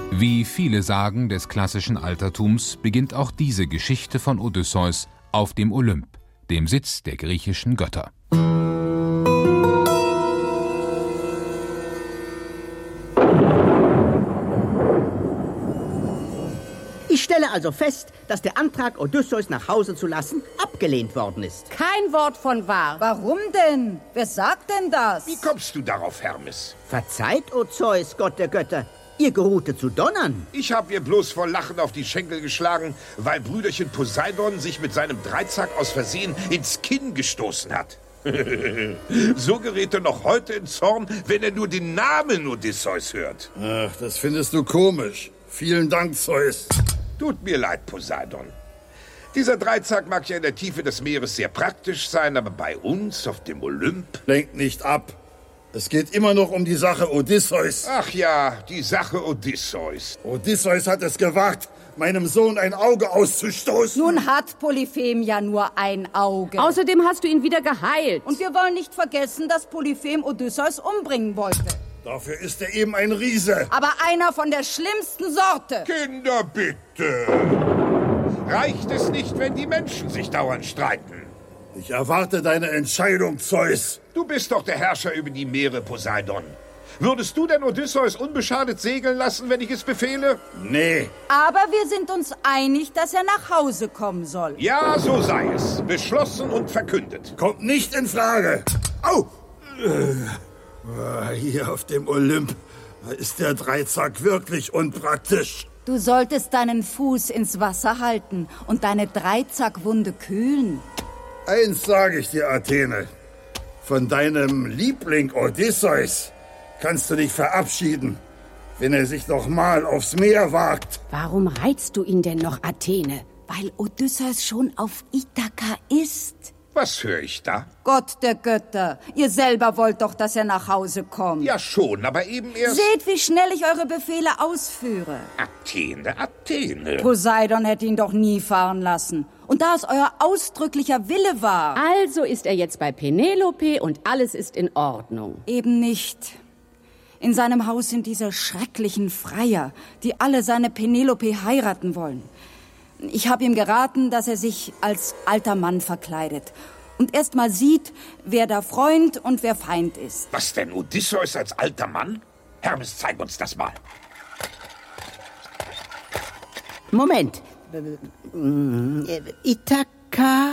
Wie viele Sagen des klassischen Altertums beginnt auch diese Geschichte von Odysseus auf dem Olymp, dem Sitz der griechischen Götter. Ich stelle also fest, dass der Antrag, Odysseus nach Hause zu lassen, abgelehnt worden ist. Kein Wort von wahr. Warum denn? Wer sagt denn das? Wie kommst du darauf, Hermes? Verzeiht, O Zeus, Gott der Götter, ihr geruhte zu donnern. Ich habe ihr bloß vor Lachen auf die Schenkel geschlagen, weil Brüderchen Poseidon sich mit seinem Dreizack aus Versehen ins Kinn gestoßen hat. So gerät er noch heute in Zorn, wenn er nur den Namen Odysseus hört. Ach, das findest du komisch. Vielen Dank, Zeus. Tut mir leid, Poseidon. Dieser Dreizack mag ja in der Tiefe des Meeres sehr praktisch sein, aber bei uns auf dem Olymp... Lenkt nicht ab. Es geht immer noch um die Sache Odysseus. Ach ja, die Sache Odysseus. Odysseus hat es gewagt, meinem Sohn ein Auge auszustoßen. Nun hat Polyphem ja nur ein Auge. Außerdem hast du ihn wieder geheilt. Und wir wollen nicht vergessen, dass Polyphem Odysseus umbringen wollte. Dafür ist er eben ein Riese. Aber einer von der schlimmsten Sorte. Kinder, bitte. Reicht es nicht, wenn die Menschen sich dauernd streiten? Ich erwarte deine Entscheidung, Zeus. Du bist doch der Herrscher über die Meere, Poseidon. Würdest du denn Odysseus unbeschadet segeln lassen, wenn ich es befehle? Nee. Aber wir sind uns einig, dass er nach Hause kommen soll. Ja, so sei es. Beschlossen und verkündet. Kommt nicht in Frage. Au! Hier auf dem Olymp ist der Dreizack wirklich unpraktisch. Du solltest deinen Fuß ins Wasser halten und deine Dreizackwunde kühlen. Eins sage ich dir, Athene. Von deinem Liebling Odysseus kannst du dich verabschieden, wenn er sich noch mal aufs Meer wagt. Warum reizt du ihn denn noch, Athene? Weil Odysseus schon auf Ithaka ist. Was höre ich da? Gott der Götter, ihr selber wollt doch, dass er nach Hause kommt. Ja schon, aber eben erst... Seht, wie schnell ich eure Befehle ausführe. Athene. Poseidon hätte ihn doch nie fahren lassen. Und da es euer ausdrücklicher Wille war... Also ist er jetzt bei Penelope und alles ist in Ordnung. Eben nicht. In seinem Haus sind diese schrecklichen Freier, die alle seine Penelope heiraten wollen. Ich habe ihm geraten, dass er sich als alter Mann verkleidet und erst mal sieht, wer da Freund und wer Feind ist. Was denn, Odysseus als alter Mann? Hermes, zeig uns das mal. Moment. Ithaka...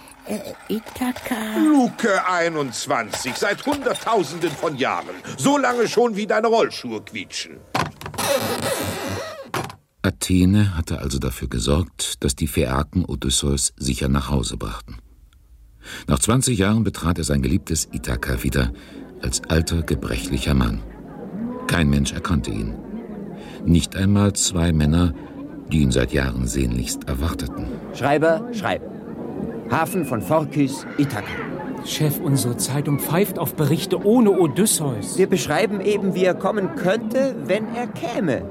Luke 21, seit Hunderttausenden von Jahren. So lange schon, wie deine Rollschuhe quietschen. Athene hatte also dafür gesorgt, dass die Phäaken Odysseus sicher nach Hause brachten. Nach 20 Jahren betrat er sein geliebtes Ithaka wieder, als alter, gebrechlicher Mann. Kein Mensch erkannte ihn. Nicht einmal 2 Männer, die ihn seit Jahren sehnlichst erwarteten. Schreiber, schreib. Hafen von Phorkys, Ithaka. Chef, unsere Zeitung pfeift auf Berichte ohne Odysseus. Wir beschreiben eben, wie er kommen könnte, wenn er käme.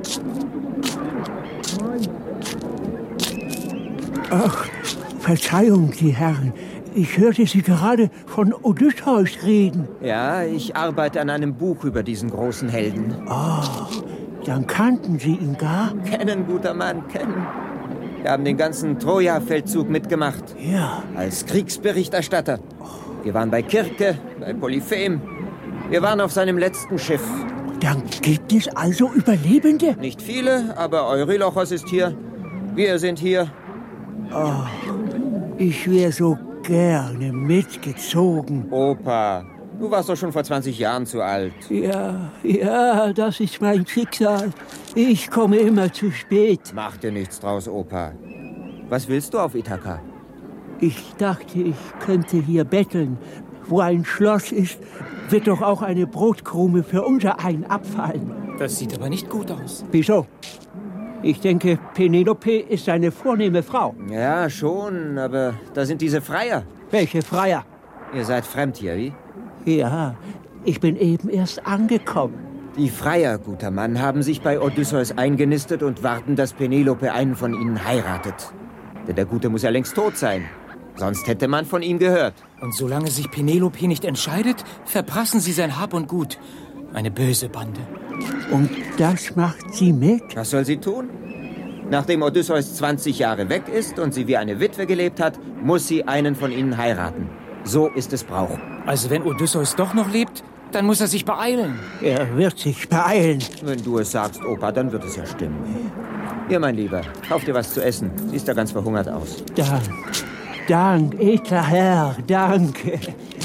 Ach, Verzeihung, die Herren. Ich hörte Sie gerade von Odysseus reden. Ja, ich arbeite an einem Buch über diesen großen Helden. Oh, dann kannten Sie ihn gar? Kennen, guter Mann, kennen. Wir haben den ganzen Troja-Feldzug mitgemacht. Ja. Als Kriegsberichterstatter. Wir waren bei Kirke, bei Polyphem. Wir waren auf seinem letzten Schiff. Dann gibt es also Überlebende? Nicht viele, aber Eurylochos ist hier. Wir sind hier. Oh, ich wäre so gerne mitgezogen. Opa, du warst doch schon vor 20 Jahren zu alt. Ja, das ist mein Schicksal. Ich komme immer zu spät. Mach dir nichts draus, Opa. Was willst du auf Ithaka? Ich dachte, ich könnte hier betteln. Wo ein Schloss ist, wird doch auch eine Brotkrume für unser einen abfallen. Das sieht aber nicht gut aus. Wieso? Ich denke, Penelope ist eine vornehme Frau. Ja, schon, aber da sind diese Freier. Welche Freier? Ihr seid fremd hier, wie? Ja, ich bin eben erst angekommen. Die Freier, guter Mann, haben sich bei Odysseus eingenistet und warten, dass Penelope einen von ihnen heiratet. Denn der Gute muss ja längst tot sein. Sonst hätte man von ihm gehört. Und solange sich Penelope nicht entscheidet, verprassen sie sein Hab und Gut. Eine böse Bande. Und das macht sie mit? Was soll sie tun? Nachdem Odysseus 20 Jahre weg ist und sie wie eine Witwe gelebt hat, muss sie einen von ihnen heiraten. So ist es Brauch. Also wenn Odysseus doch noch lebt, dann muss er sich beeilen. Er wird sich beeilen. Wenn du es sagst, Opa, dann wird es ja stimmen. Hier, mein Lieber, kauf dir was zu essen. Siehst da ganz verhungert aus. Dank, edler Herr, danke.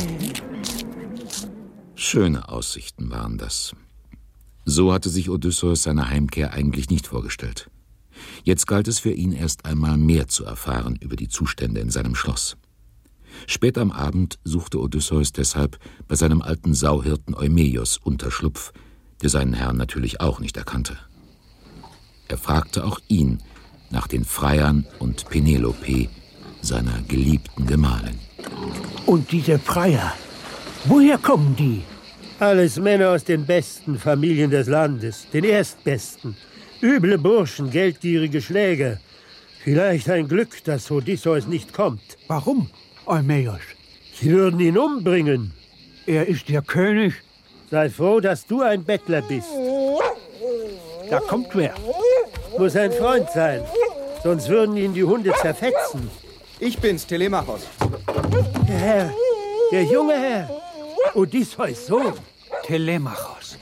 Schöne Aussichten waren das. So hatte sich Odysseus seine Heimkehr eigentlich nicht vorgestellt. Jetzt galt es für ihn erst einmal mehr zu erfahren über die Zustände in seinem Schloss. Spät am Abend suchte Odysseus deshalb bei seinem alten Sauhirten Eumaios Unterschlupf, der seinen Herrn natürlich auch nicht erkannte. Er fragte auch ihn nach den Freiern und Penelope, seiner geliebten Gemahlin. Und diese Freier, woher kommen die? Alles Männer aus den besten Familien des Landes, den erstbesten. Üble Burschen, geldgierige Schläger. Vielleicht ein Glück, dass Odysseus nicht kommt. Warum, Eumaios? Sie würden ihn umbringen. Er ist der König. Sei froh, dass du ein Bettler bist. Da kommt wer. Muss ein Freund sein, sonst würden ihn die Hunde zerfetzen. Ich bin's, Telemachos. Der Herr, der junge Herr, Odysseus' Sohn. Telemachos.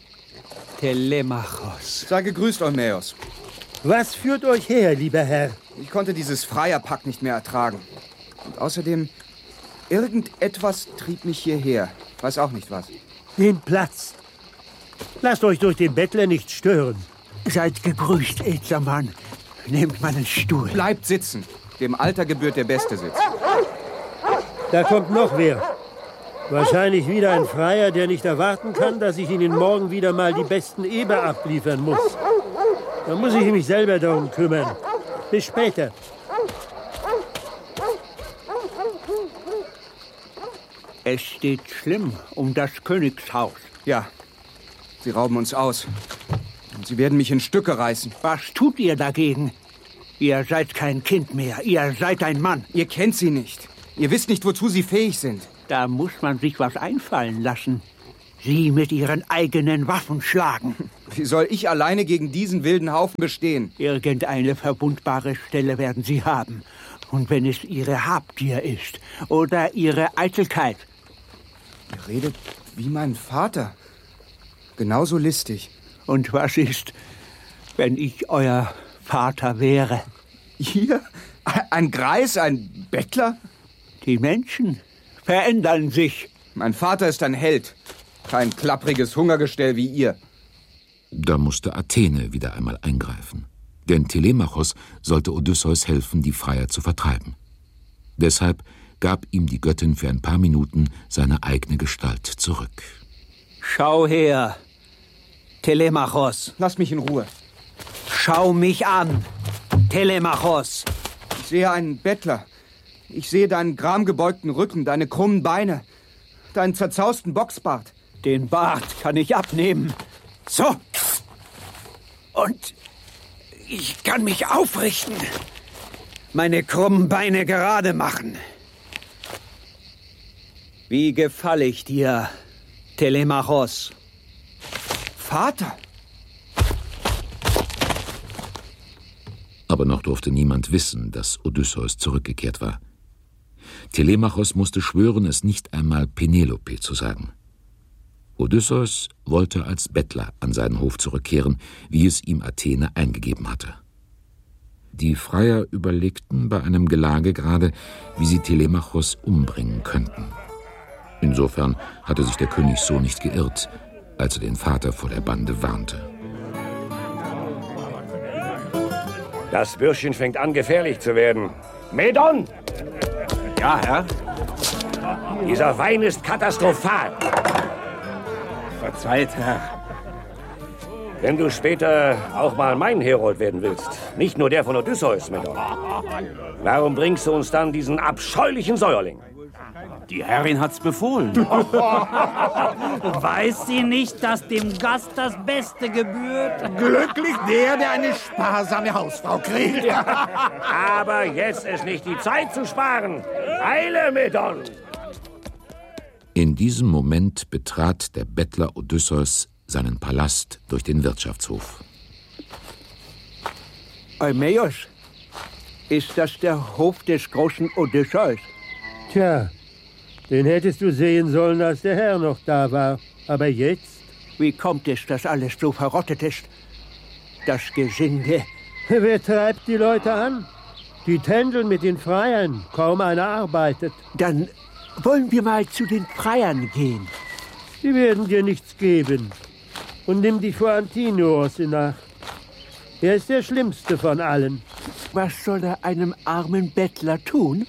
Sei gegrüßt, Eumaios. Was führt euch her, lieber Herr? Ich konnte dieses Freierpack nicht mehr ertragen. Und außerdem, irgendetwas trieb mich hierher. Weiß auch nicht was. Den Platz. Lasst euch durch den Bettler nicht stören. Seid gegrüßt, edler Mann. Nehmt meinen Stuhl. Bleibt sitzen. Dem Alter gebührt der beste Sitz. Da kommt noch wer. Wahrscheinlich wieder ein Freier, der nicht erwarten kann, dass ich Ihnen morgen wieder mal die besten Eber abliefern muss. Da muss ich mich selber darum kümmern. Bis später. Es steht schlimm um das Königshaus. Ja, sie rauben uns aus. Und sie werden mich in Stücke reißen. Was tut ihr dagegen? Ihr seid kein Kind mehr. Ihr seid ein Mann. Ihr kennt sie nicht. Ihr wisst nicht, wozu sie fähig sind. Da muss man sich was einfallen lassen. Sie mit ihren eigenen Waffen schlagen. Wie soll ich alleine gegen diesen wilden Haufen bestehen? Irgendeine verwundbare Stelle werden sie haben. Und wenn es ihre Habgier ist oder ihre Eitelkeit. Ihr redet wie mein Vater. Genauso listig. Und was ist, wenn ich euer Vater wäre? Ihr? Ein Greis, ein Bettler? Die Menschen verändern sich. Mein Vater ist ein Held. Kein klappriges Hungergestell wie ihr. Da musste Athene wieder einmal eingreifen. Denn Telemachos sollte Odysseus helfen, die Freier zu vertreiben. Deshalb gab ihm die Göttin für ein paar Minuten seine eigene Gestalt zurück. Schau her, Telemachos. Lass mich in Ruhe. Schau mich an, Telemachos. Ich sehe einen Bettler. Ich sehe deinen gramgebeugten Rücken, deine krummen Beine, deinen zerzausten Boxbart. Den Bart kann ich abnehmen. So. Und ich kann mich aufrichten. Meine krummen Beine gerade machen. Wie gefalle ich dir, Telemachos? Vater! Aber noch durfte niemand wissen, dass Odysseus zurückgekehrt war. Telemachos musste schwören, es nicht einmal Penelope zu sagen. Odysseus wollte als Bettler an seinen Hof zurückkehren, wie es ihm Athene eingegeben hatte. Die Freier überlegten bei einem Gelage gerade, wie sie Telemachos umbringen könnten. Insofern hatte sich der Königssohn nicht geirrt, als er den Vater vor der Bande warnte. Das Bürschchen fängt an, gefährlich zu werden. Medon! Ja, Herr? Dieser Wein ist katastrophal. Verzeiht, Herr. Wenn du später auch mal mein Herold werden willst, nicht nur der von Odysseus, Medon, warum bringst du uns dann diesen abscheulichen Säuerling? Die Herrin hat's befohlen. Weiß sie nicht, dass dem Gast das Beste gebührt? Glücklich der eine sparsame Hausfrau kriegt. Aber jetzt ist nicht die Zeit zu sparen. Eile, Medon! In diesem Moment betrat der Bettler Odysseus seinen Palast durch den Wirtschaftshof. Eumäos, ist das der Hof des großen Odysseus? Tja, den hättest du sehen sollen, als der Herr noch da war. Aber jetzt? Wie kommt es, dass alles so verrottet ist? Das Gesinde. Wer treibt die Leute an? Die tändeln mit den Freiern. Kaum einer arbeitet. Dann wollen wir mal zu den Freiern gehen. Die werden dir nichts geben. Und nimm dich vor Antinoos in Acht. Er ist der Schlimmste von allen. Was soll er einem armen Bettler tun?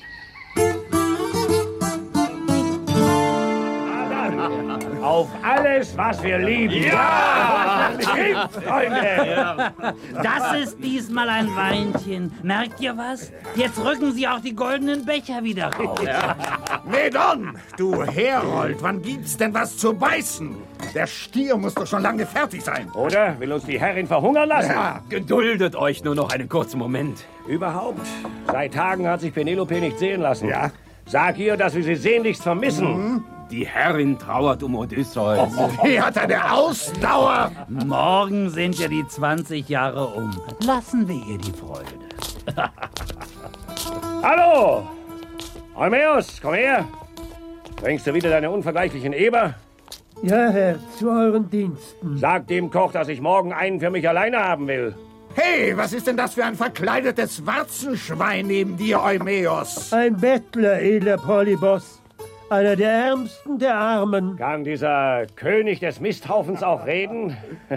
Auf alles, was wir lieben. Ja! Freunde! Das ist diesmal ein Weinchen. Merkt ihr was? Jetzt rücken sie auch die goldenen Becher wieder raus. Medon, du Herold, wann gibt's denn was zu beißen? Der Stier muss doch schon lange fertig sein. Oder will uns die Herrin verhungern lassen? Ja. Geduldet euch nur noch einen kurzen Moment. Überhaupt. Seit Tagen hat sich Penelope nicht sehen lassen. Ja? Sag ihr, dass wir sie sehnlichst vermissen. Die Herrin trauert um Odysseus. Die hat eine Ausdauer. Morgen sind ja die 20 Jahre um. Lassen wir ihr die Freude. Hallo! Eumäos, komm her. Bringst du wieder deine unvergleichlichen Eber? Ja, Herr, zu euren Diensten. Sag dem Koch, dass ich morgen einen für mich alleine haben will. Hey, was ist denn das für ein verkleidetes Warzenschwein neben dir, Eumäos? Ein Bettler, edler Polybos. Einer der Ärmsten der Armen. Kann dieser König des Misthaufens auch reden?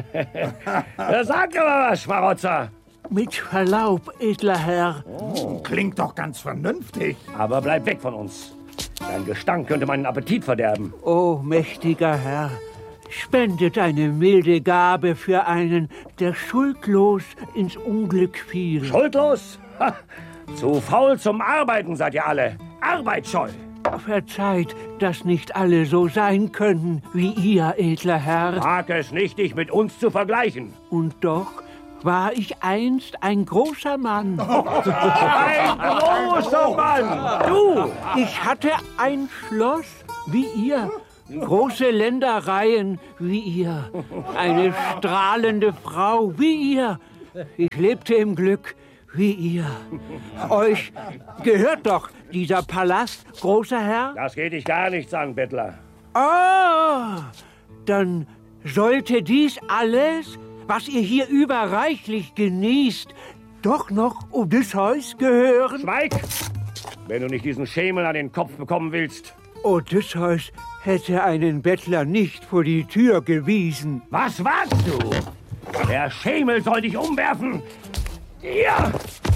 Sag aber was, Schmarotzer. Mit Verlaub, edler Herr. Klingt doch ganz vernünftig. Aber bleib weg von uns. Dein Gestank könnte meinen Appetit verderben. Oh, mächtiger Herr, spendet eine milde Gabe für einen, der schuldlos ins Unglück fiel. Schuldlos? Ha, zu faul zum Arbeiten seid ihr alle. Arbeitsscheu. Verzeiht, dass nicht alle so sein können wie ihr, edler Herr. Mag es nicht, dich mit uns zu vergleichen. Und doch war ich einst ein großer Mann. Ein großer Mann! Du, ich hatte ein Schloss wie ihr, große Ländereien wie ihr, eine strahlende Frau wie ihr. Ich lebte im Glück wie ihr. Euch gehört doch dieser Palast, großer Herr? Das geht dich gar nichts an, Bettler. Ah, dann sollte dies alles, was ihr hier überreichlich genießt, doch noch Odysseus gehören? Schweig! Wenn du nicht diesen Schemel an den Kopf bekommen willst. Odysseus hätte einen Bettler nicht vor die Tür gewiesen. Was wagst du? Der Schemel soll dich umwerfen. Ja!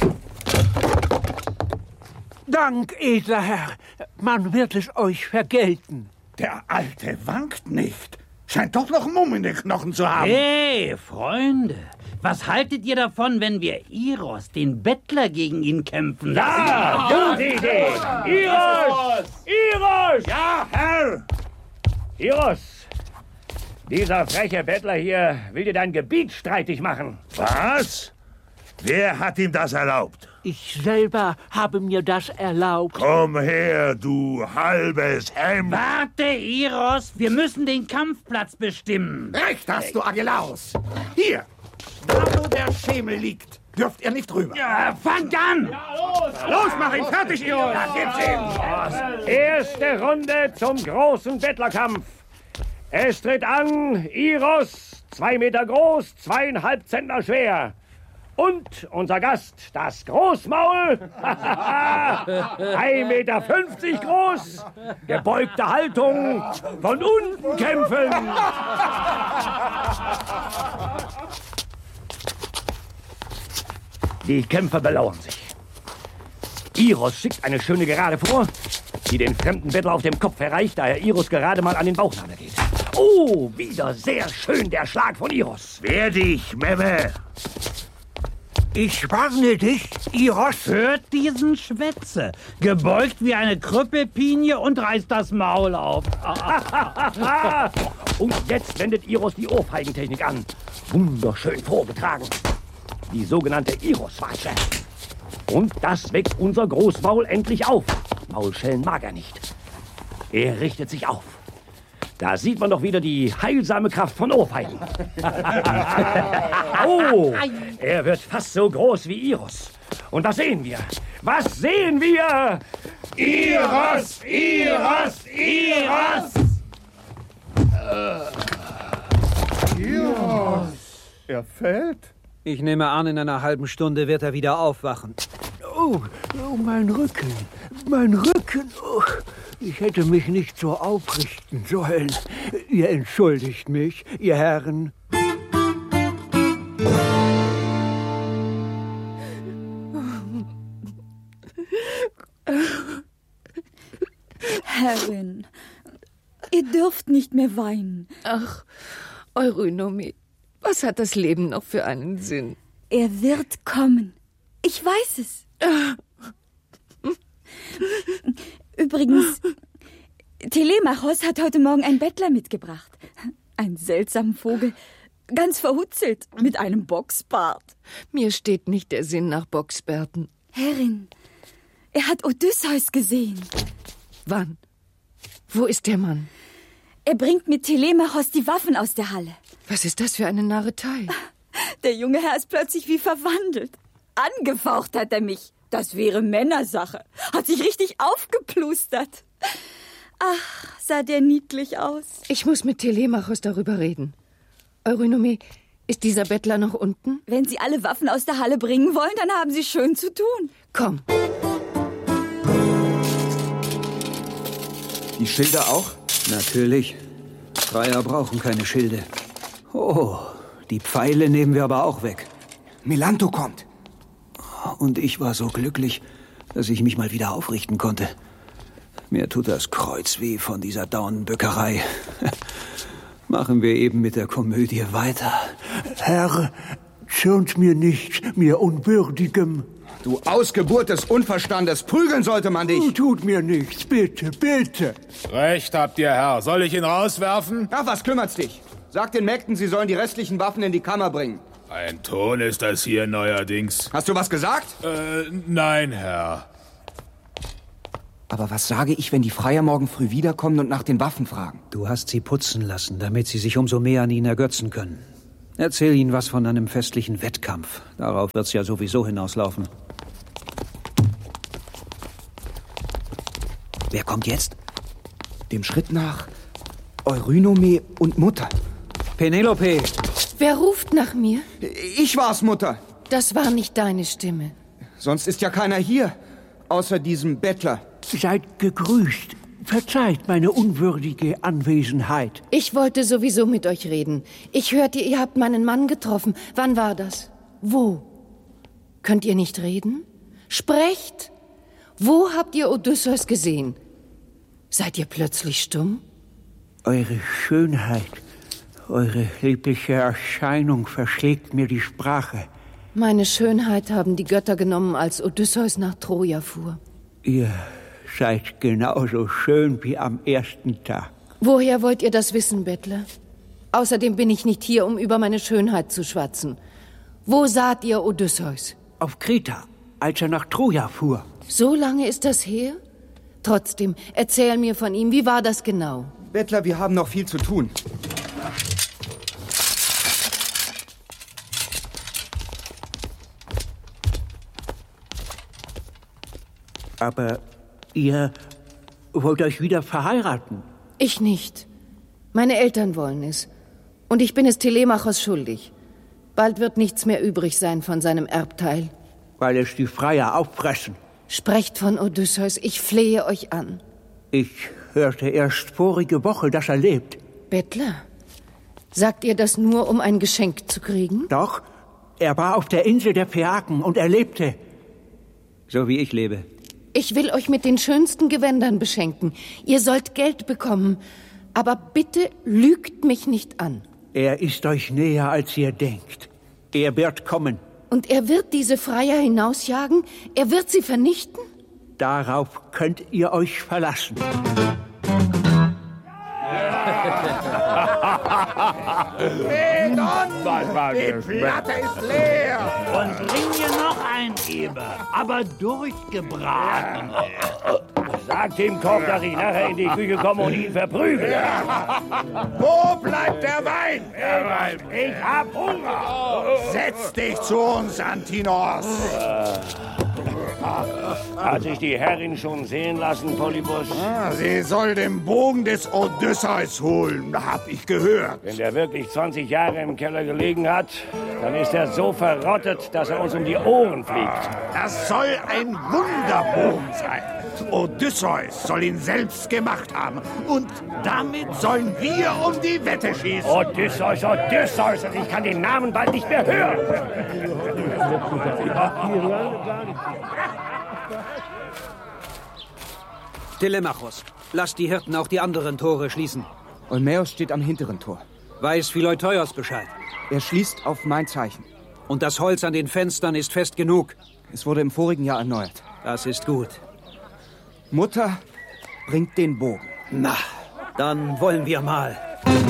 Dank, edler Herr. Man wird es euch vergelten. Der Alte wankt nicht. Scheint doch noch Mumm in den Knochen zu haben. Hey, Freunde, was haltet ihr davon, wenn wir Iros, den Bettler, gegen ihn kämpfen lassen? Ja, gute Idee! Iros! Iros! Ja, Herr! Iros! Dieser freche Bettler hier will dir dein Gebiet streitig machen. Was? Wer hat ihm das erlaubt? Ich selber habe mir das erlaubt. Komm her, du halbes Hemd. Warte, Iros, wir müssen den Kampfplatz bestimmen. Recht hast du, Agelaus. Hier, da wo der Schemel liegt, dürft ihr nicht rüber. Ja, fangt an! Ja, los, mach ihn fertig, Iros! Da gibt's ihn! Erste Runde zum großen Bettlerkampf. Es tritt an Iros, 2 Meter groß, 2,5 Zentner schwer. Und unser Gast, das Großmaul, 1,50 Meter groß, gebeugte Haltung, von unten kämpfen. Die Kämpfer belauern sich. Iros schickt eine schöne Gerade vor, die den fremden Bettler auf dem Kopf erreicht, da er Iros gerade mal an den Bauchnabel geht. Oh, wieder sehr schön der Schlag von Iros. Wehr dich, Memme. Ich warne dich, Iros. Hört diesen Schwätze. Gebeugt wie eine Krüppelpinie und reißt das Maul auf. Und jetzt wendet Iros die Ohrfeigentechnik an. Wunderschön vorgetragen. Die sogenannte Iros-Watsche. Und das weckt unser Großmaul endlich auf. Maulschellen mag er nicht. Er richtet sich auf. Da sieht man doch wieder die heilsame Kraft von Ohrfeigen. Oh, er wird fast so groß wie Iros. Und was sehen wir? Was sehen wir? Iros! Iros! Iros! Iros! Er fällt? Ich nehme an, in einer halben Stunde wird er wieder aufwachen. Oh, mein Rücken. Mein Rücken. Oh, ich hätte mich nicht so aufrichten sollen. Ihr entschuldigt mich, ihr Herren. Herrin, ihr dürft nicht mehr weinen. Ach, Eurynome, was hat das Leben noch für einen Sinn? Er wird kommen. Ich weiß es. Übrigens, Telemachos hat heute Morgen einen Bettler mitgebracht. Einen seltsamen Vogel, ganz verhutzelt, mit einem Boxbart. Mir steht nicht der Sinn nach Boxbärten. Herrin, er hat Odysseus gesehen. Wann? Wo ist der Mann? Er bringt mit Telemachos die Waffen aus der Halle. Was ist das für eine Narretei? Der junge Herr ist plötzlich wie verwandelt. Angefaucht hat er mich. Das wäre Männersache. Hat sich richtig aufgeplustert. Ach, sah der niedlich aus. Ich muss mit Telemachos darüber reden. Eurynome, ist dieser Bettler noch unten? Wenn Sie alle Waffen aus der Halle bringen wollen, dann haben Sie schön zu tun. Komm. Die Schilde auch? Natürlich. Freier brauchen keine Schilde. Oh, die Pfeile nehmen wir aber auch weg. Melanto kommt. Und ich war so glücklich, dass ich mich mal wieder aufrichten konnte. Mir tut das Kreuz weh von dieser Daunenböckerei. Machen wir eben mit der Komödie weiter. Herr, zürnt mir nicht, mir Unwürdigem. Du Ausgeburt des Unverstandes, prügeln sollte man dich. Tut mir nichts, bitte, bitte. Recht habt ihr, Herr. Soll ich ihn rauswerfen? Ach, was kümmert's dich? Sag den Mägden, sie sollen die restlichen Waffen in die Kammer bringen. Ein Ton ist das hier neuerdings. Hast du was gesagt? Nein, Herr. Aber was sage ich, wenn die Freier morgen früh wiederkommen und nach den Waffen fragen? Du hast sie putzen lassen, damit sie sich umso mehr an ihn ergötzen können. Erzähl ihnen was von einem festlichen Wettkampf. Darauf wird's ja sowieso hinauslaufen. Wer kommt jetzt? Dem Schritt nach Eurynome und Mutter. Penelope! Wer ruft nach mir? Ich war's, Mutter. Das war nicht deine Stimme. Sonst ist ja keiner hier, außer diesem Bettler. Seid gegrüßt. Verzeiht meine unwürdige Anwesenheit. Ich wollte sowieso mit euch reden. Ich hörte, ihr habt meinen Mann getroffen. Wann war das? Wo? Könnt ihr nicht reden? Sprecht! Wo habt ihr Odysseus gesehen? Seid ihr plötzlich stumm? Eure Schönheit, eure liebliche Erscheinung verschlägt mir die Sprache. Meine Schönheit haben die Götter genommen, als Odysseus nach Troja fuhr. Ihr seid genauso schön wie am ersten Tag. Woher wollt ihr das wissen, Bettler? Außerdem bin ich nicht hier, um über meine Schönheit zu schwatzen. Wo saht ihr Odysseus? Auf Kreta, als er nach Troja fuhr. So lange ist das her? Trotzdem, erzähl mir von ihm. Wie war das genau? Bettler, wir haben noch viel zu tun. Aber ihr wollt euch wieder verheiraten? Ich nicht. Meine Eltern wollen es. Und ich bin es Telemachos schuldig. Bald wird nichts mehr übrig sein von seinem Erbteil. Weil es die Freier auffressen. Sprecht von Odysseus, ich flehe euch an. Ich hörte erst vorige Woche, dass er lebt. Bettler, sagt ihr das nur, um ein Geschenk zu kriegen? Doch, er war auf der Insel der Phäaken und er lebte. So wie ich lebe. Ich will euch mit den schönsten Gewändern beschenken. Ihr sollt Geld bekommen. Aber bitte lügt mich nicht an. Er ist euch näher, als ihr denkt. Er wird kommen. Und er wird diese Freier hinausjagen? Er wird sie vernichten? Darauf könnt ihr euch verlassen. Die Platte ist leer. Und bring mir noch ein Eber, aber durchgebraten. Sag dem Koch, dass ich nachher in die Küche komme und ihn verprügel. Wo bleibt der Wein? Ich hab Hunger. Setz dich zu uns, Antinos. Hat sich die Herrin schon sehen lassen, Polybos? Sie soll den Bogen des Odysseus holen, hab ich gehört. Wenn der wirklich 20 Jahre im Keller gelegen hat, dann ist er so verrottet, dass er uns um die Ohren fliegt. Das soll ein Wunderbogen sein. Odysseus soll ihn selbst gemacht haben. Und damit sollen wir um die Wette schießen. Odysseus, Odysseus! Und ich kann den Namen bald nicht mehr hören. Telemachos, lass die Hirten auch die anderen Tore schließen. Olmeos steht am hinteren Tor. Weiß Phileuteios Bescheid? Er schließt auf mein Zeichen. Und das Holz an den Fenstern ist fest genug? Es wurde im vorigen Jahr erneuert. Das ist gut. Mutter bringt den Bogen. Na, dann wollen wir mal.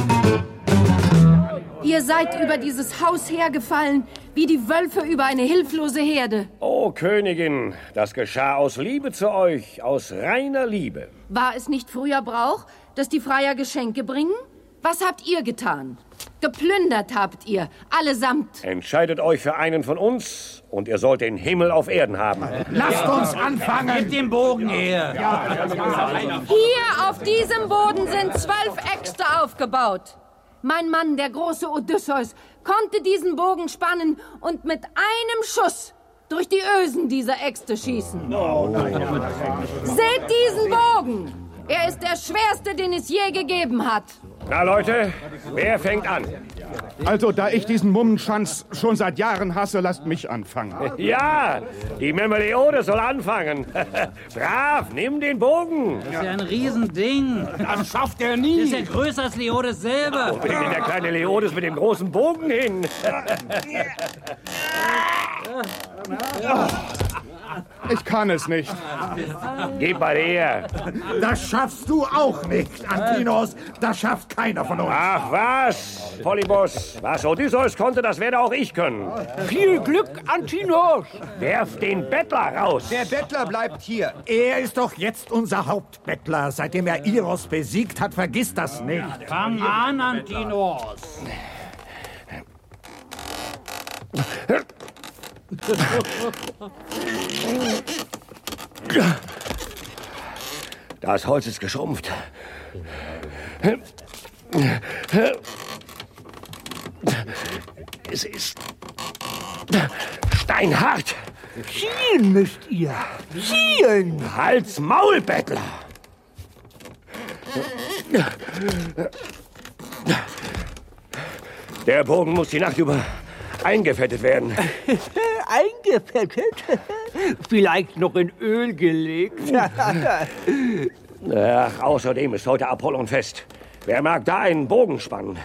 Ihr seid über dieses Haus hergefallen, wie die Wölfe über eine hilflose Herde. Oh, Königin, das geschah aus Liebe zu euch, aus reiner Liebe. War es nicht früher Brauch, dass die Freier Geschenke bringen? Was habt ihr getan? Geplündert habt ihr, allesamt. Entscheidet euch für einen von uns und ihr sollt den Himmel auf Erden haben. Lasst uns anfangen. Gib den Bogen her. Hier auf diesem Boden sind 12 Äxte aufgebaut. Mein Mann, der große Odysseus, konnte diesen Bogen spannen und mit einem Schuss durch die Ösen dieser Äxte schießen. Seht diesen Bogen! Er ist der schwerste, den es je gegeben hat. Na, Leute, wer fängt an? Also, da ich diesen Mummenschanz schon seit Jahren hasse, lasst mich anfangen. Ja, die Memeleode soll anfangen. Brav, nimm den Bogen. Das ist ja ein Riesending. Das schafft er nie. Das ist ja größer als Leodes selber. Wo bringt denn der kleine Leodes mit dem großen Bogen hin? Ich kann es nicht. Gib mal her. Das schaffst du auch nicht, Antinos. Das schafft keiner von uns. Ach was, Polybos. Was Odysseus konnte, das werde auch ich können. Viel Glück, Antinos. Werft den Bettler raus. Der Bettler bleibt hier. Er ist doch jetzt unser Hauptbettler. Seitdem er Iros besiegt hat, vergiss das nicht. Fang an, Antinos. Das Holz ist geschrumpft. Es ist steinhart. Ziehen müsst ihr. Ziehen! Halt's Maul, Bettler! Der Bogen muss die Nacht über eingefettet werden. Eingefettet? Vielleicht noch in Öl gelegt? Ach, außerdem ist heute Apollonfest. Wer mag da einen Bogen spannen?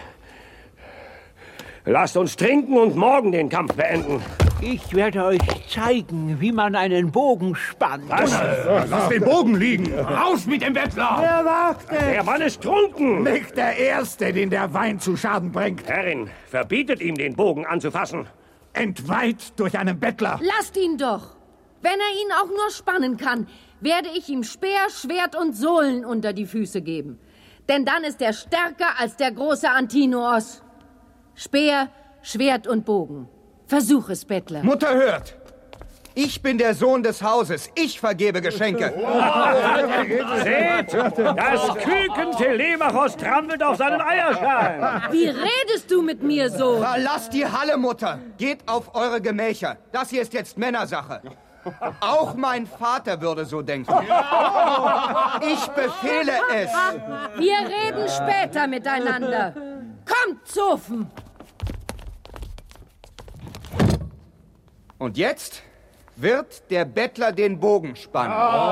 Lasst uns trinken und morgen den Kampf beenden. Ich werde euch zeigen, wie man einen Bogen spannt. Was? Lass den Bogen liegen. Raus mit dem Bettler. Wer wagt es? Der Mann ist trunken. Nicht der Erste, den der Wein zu Schaden bringt. Herrin, verbietet ihm, den Bogen anzufassen. Entweiht durch einen Bettler. Lasst ihn doch. Wenn er ihn auch nur spannen kann, werde ich ihm Speer, Schwert und Sohlen unter die Füße geben. Denn dann ist er stärker als der große Antinos. Speer, Schwert und Bogen. Versuch es, Bettler. Mutter hört! Ich bin der Sohn des Hauses. Ich vergebe Geschenke. Seht, das Küken Telemachos trampelt auf seinen Eierschalen. Wie redest du mit mir so? Verlasst die Halle, Mutter. Geht auf eure Gemächer. Das hier ist jetzt Männersache. Auch mein Vater würde so denken. Ich befehle es. Wir reden später miteinander. Kommt, Zofen! Und jetzt wird der Bettler den Bogen spannen.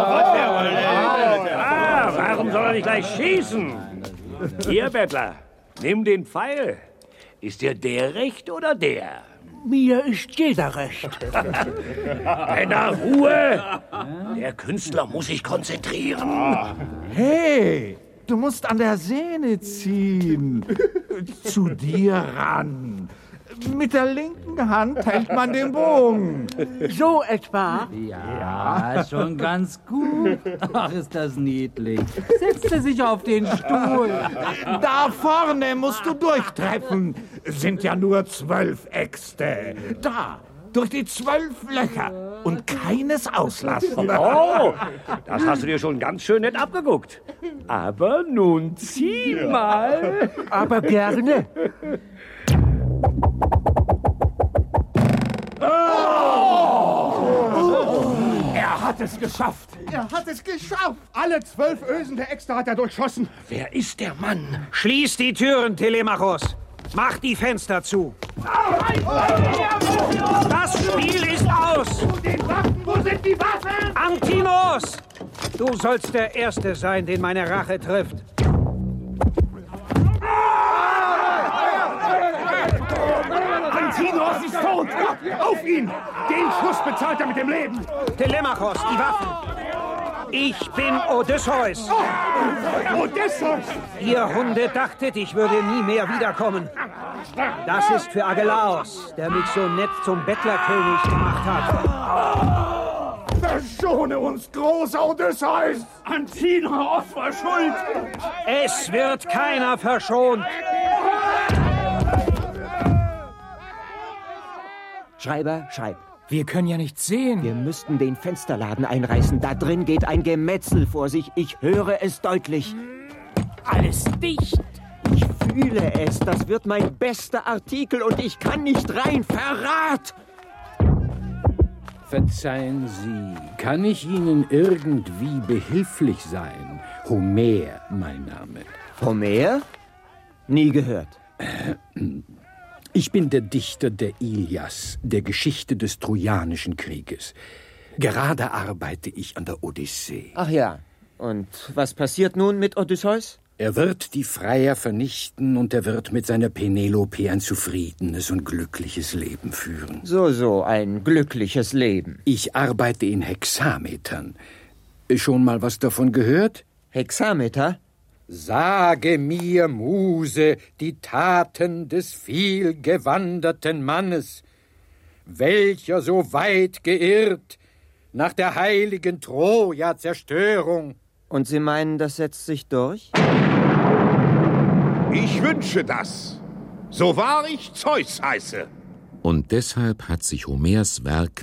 Warum soll er nicht gleich schießen? Hier, Bettler, nimm den Pfeil. Ist dir der recht oder der? Mir ist jeder recht. Männer, Ruhe! Der Künstler muss sich konzentrieren. Hey, du musst an der Sehne ziehen. Zu dir ran. Mit der linken linken Hand hält man den Bogen. So etwa? Ja, schon ganz gut. Ach, ist das niedlich. Setzt er sich auf den Stuhl. Da vorne musst du durchtreffen. Sind ja nur 12 Äxte. Da, durch die 12 Löcher. Und keines auslassen. Oh, das hast du dir schon ganz schön nett abgeguckt. Aber nun zieh mal. Aber gerne. Er hat es geschafft. Er hat es geschafft. Alle 12 Ösen der Äxte hat er durchschossen. Wer ist der Mann? Schließ die Türen, Telemachos. Mach die Fenster zu. Das Spiel ist aus. Wo sind die Waffen? Antinos! Du sollst der Erste sein, den meine Rache trifft. Antinos ist tot! Auf ihn! Den Schuss bezahlt er mit dem Leben! Telemachos, die Waffen! Ich bin Odysseus! Odysseus! Ihr Hunde dachtet, ich würde nie mehr wiederkommen. Das ist für Agelaos, der mich so nett zum Bettlerkönig gemacht hat. Verschone uns, großer Odysseus! Antino Opfer schuld! Es wird keiner verschont! Schreiber, schreib. Wir können ja nichts sehen. Wir müssten den Fensterladen einreißen. Da drin geht ein Gemetzel vor sich. Ich höre es deutlich. Alles dicht. Ich fühle es. Das wird mein bester Artikel und ich kann nicht rein. Verrat! Verzeihen Sie, kann ich Ihnen irgendwie behilflich sein? Homer, mein Name. Homer? Nie gehört. Ich bin der Dichter der Ilias, der Geschichte des Trojanischen Krieges. Gerade arbeite ich an der Odyssee. Ach ja. Und was passiert nun mit Odysseus? Er wird die Freier vernichten und er wird mit seiner Penelope ein zufriedenes und glückliches Leben führen. So, ein glückliches Leben. Ich arbeite in Hexametern. Schon mal was davon gehört? Hexameter? Sage mir, Muse, die Taten des vielgewanderten Mannes, welcher so weit geirrt nach der heiligen Troja-Zerstörung. Und Sie meinen, das setzt sich durch? Ich wünsche das, so wahr ich Zeus heiße. Und deshalb hat sich Homers Werk